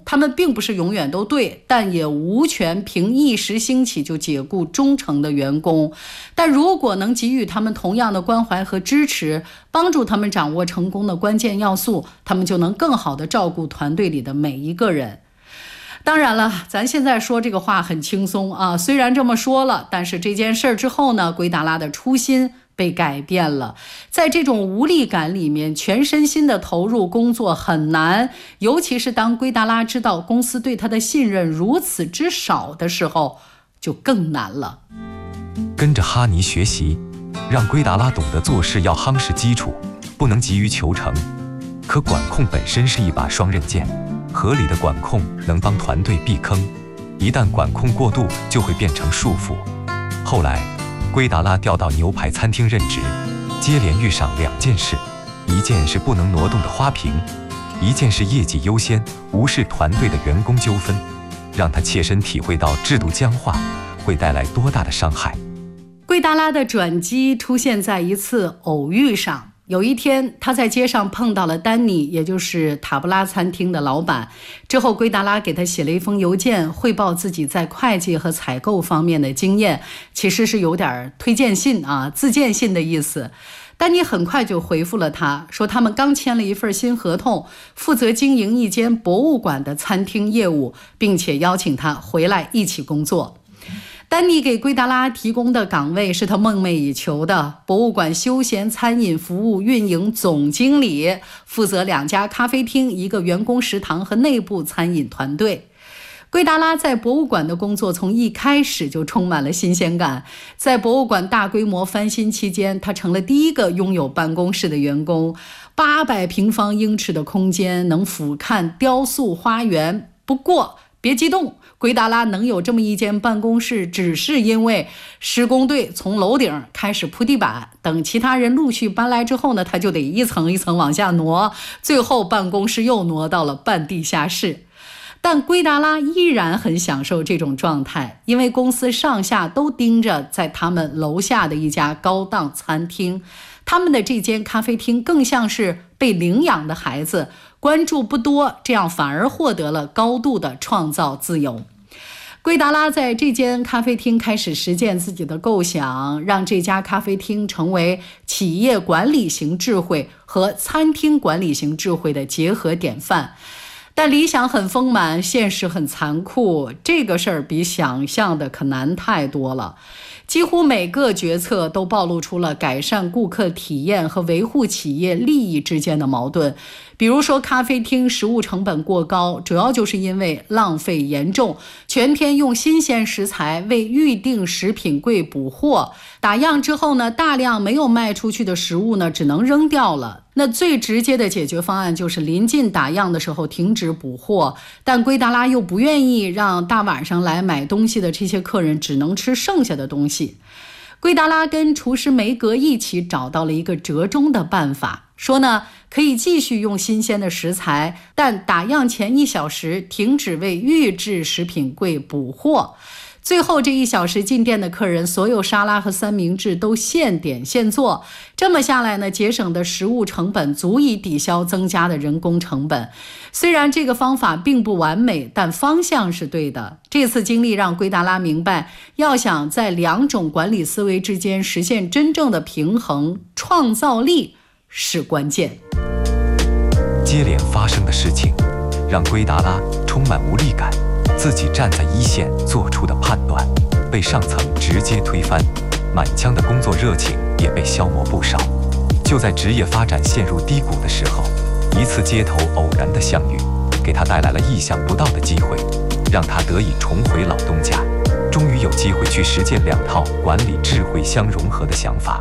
他们并不是永远都对，但也无权凭一时兴起就解雇忠诚的员工。但如果能给予他们同样的关怀和支持，帮助他们掌握成功的关键要素，他们就能更好地照顾团队里的每一个人。当然了，咱现在说这个话很轻松啊，虽然这么说了，但是这件事之后呢，圭达拉的初心被改变了。在这种无力感里面，全身心的投入工作很难，尤其是当圭达拉知道公司对他的信任如此之少的时候，就更难了。 跟着哈尼学习，让圭达拉懂得做事要夯实基础，不能急于求成。可管控本身是一把双刃剑，合理的管控能帮团队避坑，一旦管控过度，就会变成束缚。后来，圭达拉调到牛排餐厅任职，接连遇上2件事，一件是不能挪动的花瓶，一件是业绩优先，无视团队的员工纠纷，让他切身体会到制度僵化会带来多大的伤害。 圭达拉的转机出现在一次偶遇上。有一天，他在街上碰到了丹尼，也就是塔布拉餐厅的老板。之后，圭达拉给他写了一封邮件，汇报自己在会计和采购方面的经验，其实是有点推荐信啊，自荐信的意思。丹尼很快就回复了他，说他们刚签了一份新合同，负责经营一间博物馆的餐厅业务，并且邀请他回来一起工作。丹尼给圭达拉提供的岗位是他梦寐以求的博物馆休闲餐饮服务运营总经理，负责2家咖啡厅、1个员工食堂和内部餐饮团队。圭达拉在博物馆的工作从一开始就充满了新鲜感。在博物馆大规模翻新期间，他成了第一个拥有办公室的员工。800平方英尺的空间，能俯瞰雕塑花园。不过别激动，圭达拉能有这么一间办公室，只是因为施工队从楼顶开始铺地板，等其他人陆续搬来之后呢，他就得一层一层往下挪，最后办公室又挪到了半地下室。但圭达拉依然很享受这种状态，因为公司上下都盯着在他们楼下的一家高档餐厅。他们的这间咖啡厅更像是被领养的孩子，关注不多，这样反而获得了高度的创造自由。圭达拉在这间咖啡厅开始实践自己的构想，让这家咖啡厅成为企业管理型智慧和餐厅管理型智慧的结合典范。但理想很丰满，现实很残酷，这个事儿比想象的可难太多了。几乎每个决策都暴露出了改善顾客体验和维护企业利益之间的矛盾。比如说，咖啡厅食物成本过高，主要就是因为浪费严重，全天用新鲜食材为预定食品柜补货，打样之后呢，大量没有卖出去的食物呢，只能扔掉了。那最直接的解决方案就是临近打样的时候停止补货，但圭达拉又不愿意让大晚上来买东西的这些客人只能吃剩下的东西。圭达拉跟厨师梅格一起找到了一个折中的办法，说呢，可以继续用新鲜的食材，但打样前1小时停止为预制食品柜补货。最后这1小时进店的客人，所有沙拉和三明治都现点现做。这么下来呢，节省的食物成本足以抵消增加的人工成本。虽然这个方法并不完美，但方向是对的。这次经历让圭达拉明白，要想在2种管理思维之间实现真正的平衡，创造力是关键。 接连发生的事情让圭达拉充满无力感，自己站在一线做出的判断被上层直接推翻，满腔的工作热情也被消磨不少。就在职业发展陷入低谷的时候，一次街头偶然的相遇给他带来了意想不到的机会，让他得以重回老东家，终于有机会去实践2套管理智慧相融合的想法。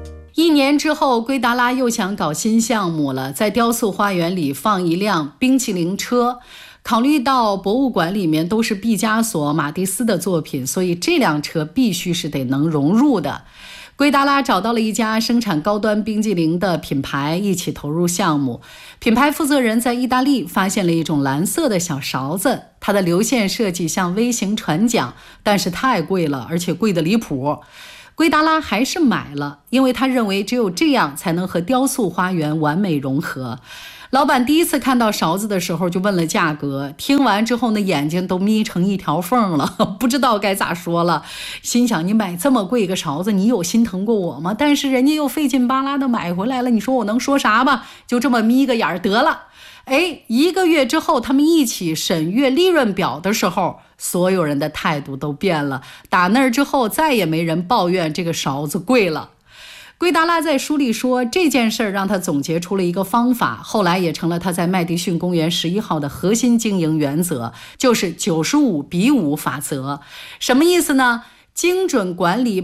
1年之后，圭达拉又想搞新项目了，在雕塑花园里放一辆冰淇淋车。考虑到博物馆里面都是毕加索、马蒂斯的作品，所以这辆车必须是得能融入的。圭达拉找到了一家生产高端冰激凌的品牌，一起投入项目。品牌负责人在意大利发现了一种蓝色的小勺子，它的流线设计像微型船桨，但是太贵了，而且贵得离谱。圭达拉还是买了，因为他认为只有这样才能和雕塑花园完美融合。 老板第一次看到勺子的时候就问了价格，听完之后呢，眼睛都眯成一条缝了，不知道该咋说了，心想你买这么贵个勺子，你有心疼过我吗？但是人家又费劲巴拉的买回来了，你说我能说啥吧？就这么眯个眼得了。1个月之后，他们一起审阅利润表的时候，所有人的态度都变了。打那儿之后，再也没人抱怨这个勺子贵了。圭达拉在书里说，这件事让他总结出了一个方法，后来也成了他在麦迪逊公园11号的核心经营原则，就是95:5法则。什么意思呢？精准管理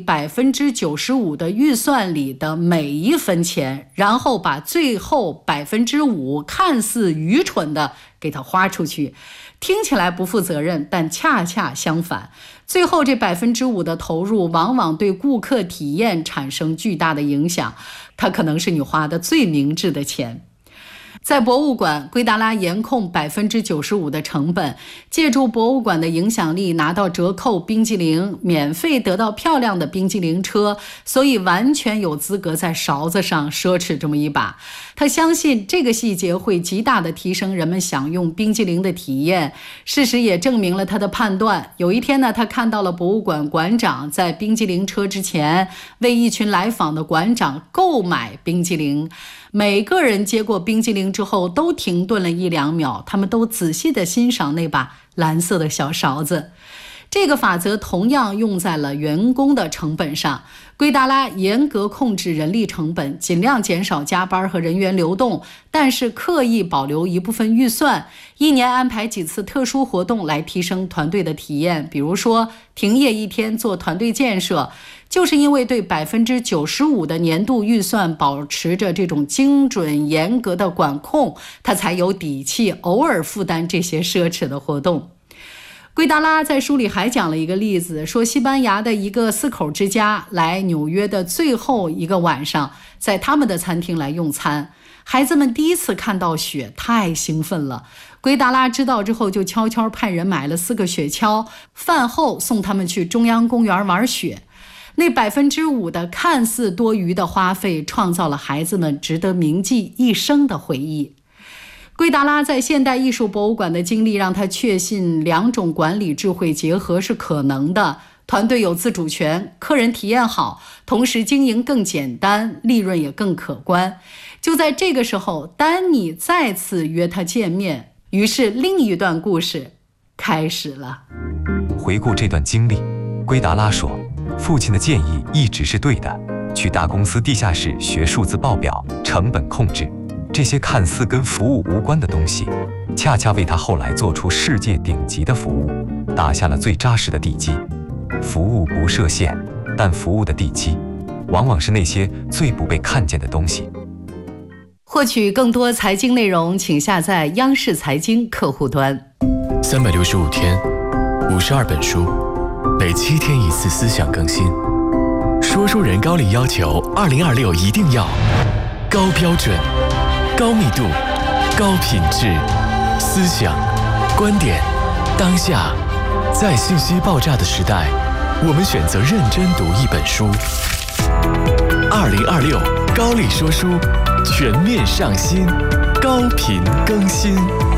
95%的预算里的每一分钱，然后把最后5%看似愚蠢的给它花出去。听起来不负责任，但恰恰相反，最后这5%的投入往往对顾客体验产生巨大的影响，它可能是你花的最明智的钱。在博物馆，圭达拉严控95%的成本，借助博物馆的影响力拿到折扣冰激凌，免费得到漂亮的冰激凌车，所以完全有资格在勺子上奢侈这么一把。他相信这个细节会极大地提升人们享用冰激凌的体验。事实也证明了他的判断。有一天呢，他看到了博物馆馆长在冰激凌车之前为一群来访的馆长购买冰激凌。每个人接过冰激凌之后都停顿了1-2秒，他们都仔细地欣赏那把蓝色的小勺子。这个法则同样用在了员工的成本上。圭达拉严格控制人力成本，尽量减少加班和人员流动，但是刻意保留一部分预算，一年安排几次特殊活动来提升团队的体验，比如说停业1天做团队建设。就是因为对95%的年度预算保持着这种精准严格的管控，他才有底气偶尔负担这些奢侈的活动。圭达拉在书里还讲了一个例子，说西班牙的一个4口之家来纽约的最后一个晚上，在他们的餐厅来用餐。孩子们第一次看到雪，太兴奋了。圭达拉知道之后，就悄悄派人买了4个雪橇，饭后送他们去中央公园玩雪。那5%的看似多余的花费，创造了孩子们值得铭记一生的回忆。圭达拉在现代艺术博物馆的经历让他确信2种管理智慧结合是可能的，团队有自主权，客人体验好，同时经营更简单，利润也更可观。就在这个时候，丹尼再次约他见面，于是另一段故事开始了。 回顾这段经历，圭达拉说，父亲的建议一直是对的，去大公司地下室学数字报表、成本控制，这些看似跟服务无关的东西，恰恰为他后来做出世界顶级的服务打下了最扎实的地基。服务不设限，但服务的地基往往是那些最不被看见的东西。 获取更多财经内容，请下载央视财经客户端。 365天，52本书，每7天1次思想更新。说书人高力要求2026一定要高标准、高密度、高品质，思想、观点，当下，在信息爆炸的时代，我们选择认真读一本书。2026高力说书全面上新，高频更新。